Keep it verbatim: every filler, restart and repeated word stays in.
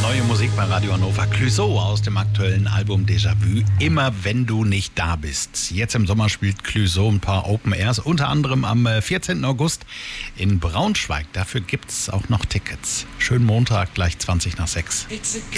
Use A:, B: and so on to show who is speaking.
A: Neue Musik bei Radio Hannover. Clouseau aus dem aktuellen Album Déjà-vu. Immer wenn du nicht da bist. Jetzt im Sommer spielt Clouseau ein paar Open Airs, unter anderem am vierzehnten August in Braunschweig. Dafür gibt's auch noch Tickets. Schönen Montag, gleich zwanzig nach sechs.